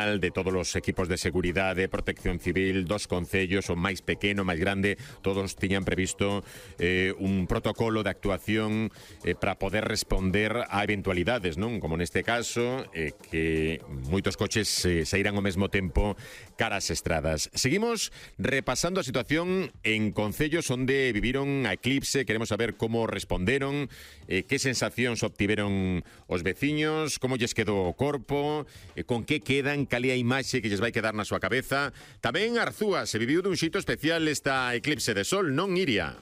nacional, de todos os equipos de seguridade, protección civil, dos concellos, o máis pequeno, máis grande, todos tiñan previsto un protocolo de actuación para poder responder a eventualidades, non? Como neste caso, que moitos coches saíran ao mesmo tempo cara ás estradas. Seguimos repasando a situación en concellos onde viviron a eclipse. Queremos saber como responderon, que sensacións obtiveron os veciños, como lles quedou o corpo, con que quedan, cal é a imaxe que lles vai quedar na súa cabeza. Tamén Arzúa se viviu dun xeito especial esta eclipse de sol, non, Iria?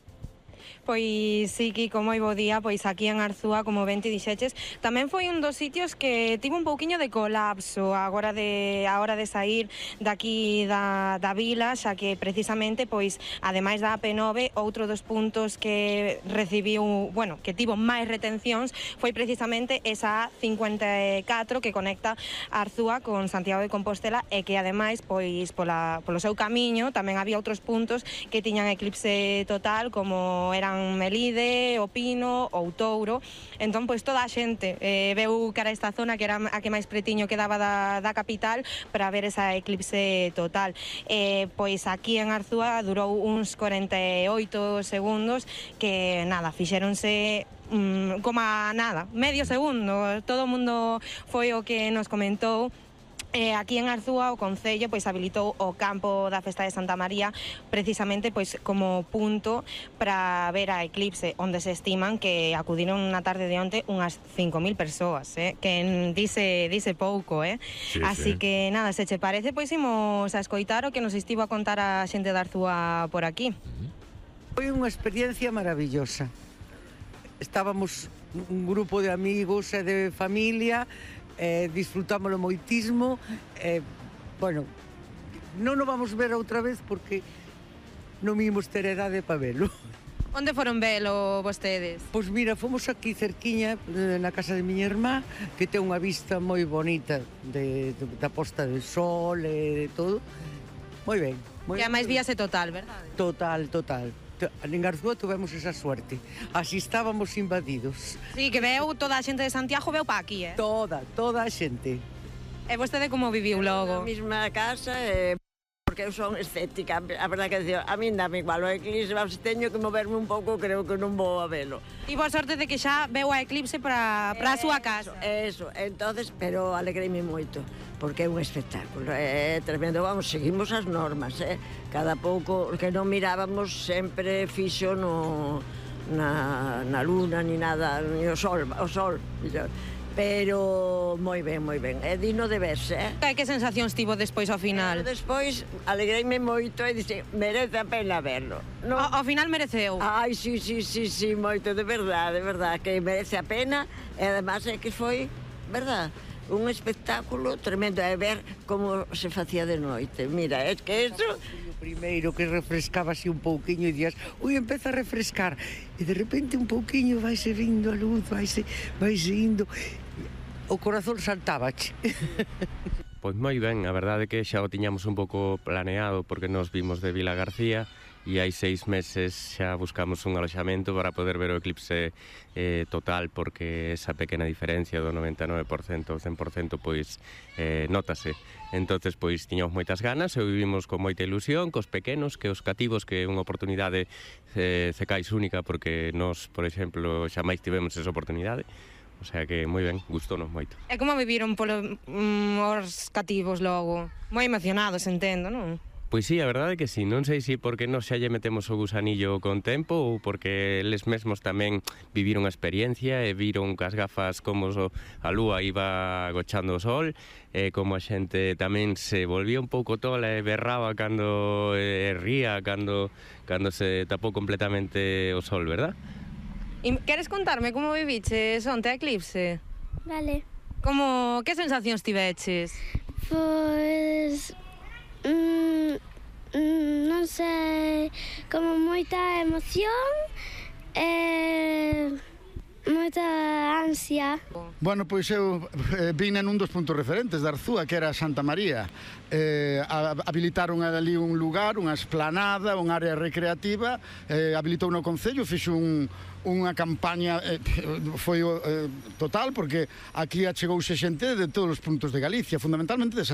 Pois sí, Kiko, moi bo día. Pois aquí en Arzúa, como ben ti dixeches, tamén foi un dos sitios que tivo un pouquiño de colapso a hora de sair daqui da vila, xa que precisamente, pois, ademais da AP9, outro dos puntos que recibiu, bueno, que tivo máis retencións foi precisamente esa A54 que conecta Arzúa con Santiago de Compostela e que ademais, pois, polo seu camiño tamén había outros puntos que tiñan eclipse total, como eran Melide, o Pino ou Touro. Entón, pois, toda a xente veu cara a esta zona que era a que máis pretiño quedaba da capital para ver esa eclipse total. Pois aquí en Arzúa durou uns 48 segundos que nada, fixéronse como a nada, medio segundo. Todo o mundo foi o que nos comentou. Aquí en Arzúa o Concello pois habilitou o campo da Festa de Santa María precisamente pois como punto para ver a eclipse, onde se estiman que acudiron na tarde de onte unhas 5.000 persoas, que dice pouco, Sí, así sí. que nada, se che parece, pois imos a escoitar o que nos estivo a contar a xente de Arzúa por aquí. Foi unha experiencia maravillosa. Estábamos un grupo de amigos e de familia, disfrutámoslo moitismo, bueno, non o vamos ver outra vez porque non imos ter edade para velo. Onde foron velo vostedes? Pois mira, fomos aquí cerquiña na casa de miña irmá, que ten unha vista moi bonita da posta de sol e de todo. Moi ben. E a máis víase total, verdade? Total. En Arzúa tuvemos esa suerte. Así estábamos invadidos. Sí, que veu toda a xente de Santiago veu pa aquí, Toda a xente. E vostede como viviu logo? Na mesma casa, porque eu son escéptica, a verdade que decía, a min dame igual o eclipse, se teño que moverme un pouco, creo que non vou a velo. Tivo a sorte de que xa veu a eclipse para a súa casa. Eso, entonces, pero alegreime moito, porque é un espectáculo, é tremendo, vamos, seguimos as normas, cada pouco, que non mirábamos sempre fixo na luna, ni nada, ni o sol, pero moi ben, é digno de verse, Que sensacións tivo despois ao final? Despois alegreime moito e dixe, merece a pena verlo. Ao final mereceu? Ai, sí, moito, de verdade, que merece a pena, e además é que foi, verdad, un espectáculo tremendo, é ver como se facía de noite. Mira, é que eso... O primeiro que refrescaba así un pouquiño e días, ui, empeza a refrescar, e de repente un pouquiño vaise vindo a luz, vaise indo, o corazón saltábache. Pois moi ben, a verdade é que xa o tiñamos un pouco planeado porque nos vimos de Vila García e hai 6 meses xa buscamos un aloxamento para poder ver o eclipse total, porque esa pequena diferencia do 99% ao 100% pois notase. Entonces pois tiñamos moitas ganas e vivimos con moita ilusión, cos pequenos, que os cativos, que é unha oportunidade cecais única, porque nós, por exemplo, xa máis tivemos esa oportunidade. O sea que moi ben, gustou-nos moito. E como viviron os cativos logo? Moi emocionados, entendo, non? Pois sí, a verdade é que sí, non sei se porque nos xa lle metemos o gusanillo con tempo ou porque eles mesmos tamén viviron a experiencia e viron cas gafas como a lúa iba agochando o sol, e como a xente tamén se volvía un pouco tola e berraba cando ría, cando se tapou completamente o sol, verdad? E queres contarme como viviches onte a eclipse? Vale. Que sensacións tiveches? Pois... non sei, como moita emoción e moita ansia. Bueno, pois eu vine nun dos puntos referentes da Arzúa, que era Santa María. Habilitaron ali un lugar, unha esplanada, unha área recreativa, habilitou no Concello, fixo unha campaña, foi total, porque aquí achegouse xente de todos os puntos de Galicia, fundamentalmente de Santa María.